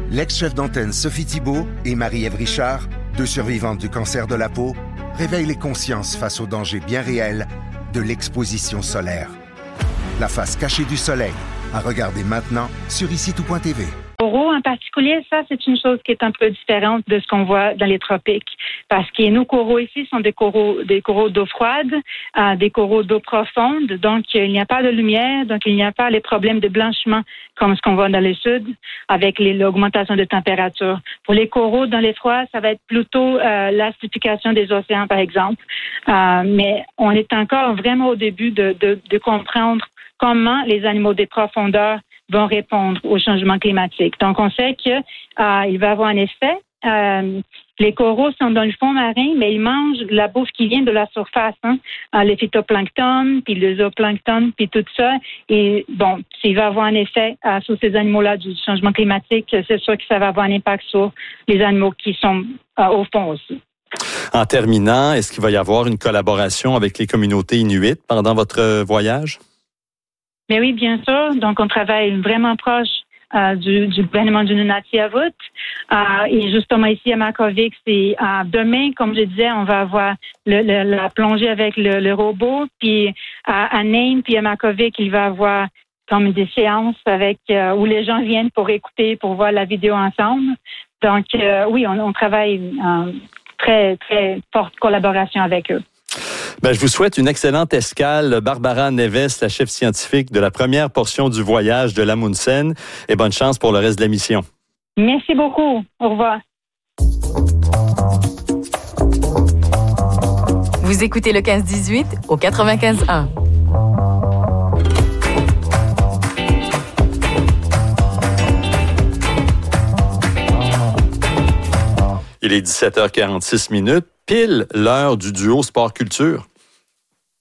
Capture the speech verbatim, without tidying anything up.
L'ex-chef d'antenne Sophie Thibault et Marie-Ève Richard, deux survivantes du cancer de la peau, réveillent les consciences face aux dangers bien réels de l'exposition solaire. La face cachée du soleil, à regarder maintenant sur ici tout point t v. Coraux en particulier, ça, c'est une chose qui est un peu différente de ce qu'on voit dans les tropiques. Parce que nos coraux ici sont des coraux, des coraux d'eau froide, euh, des coraux d'eau profonde. Donc, il n'y a pas de lumière. Donc, il n'y a pas les problèmes de blanchiment comme ce qu'on voit dans le sud avec les, l'augmentation de température. Pour les coraux dans les froids, ça va être plutôt euh, l'acidification des océans, par exemple. Euh, mais on est encore vraiment au début de, de, de comprendre comment les animaux des profondeurs vont répondre au changement climatique. Donc, on sait que euh, il va avoir un effet. Euh, les coraux sont dans le fond marin, mais ils mangent la bouffe qui vient de la surface, hein, euh, les phytoplancton, puis le zooplancton, puis tout ça. Et bon, s'il va avoir un effet euh, sur ces animaux-là du changement climatique, c'est sûr que ça va avoir un impact sur les animaux qui sont euh, au fond aussi. En terminant, est-ce qu'il va y avoir une collaboration avec les communautés inuites pendant votre voyage? Mais oui, bien sûr. Donc, on travaille vraiment proche euh, du, du gouvernement du Nunavut. Euh, et justement, ici à Makuvik, c'est euh, demain, comme je disais, on va avoir le, le, la plongée avec le, le robot. Puis à, à Nain, puis à Makuvik, il va y avoir comme des séances avec euh, où les gens viennent pour écouter, pour voir la vidéo ensemble. Donc, euh, oui, on, on travaille en très, très forte collaboration avec eux. Ben, je vous souhaite une excellente escale. Barbara Neves, la chef scientifique de la première portion du voyage de l'Amundsen. Et bonne chance pour le reste de la mission. Merci beaucoup. Au revoir. Vous écoutez le quinze dix-huit au quatre-vingt-quinze un. Il est dix-sept heures quarante-six minutes, pile l'heure du duo Sport Culture.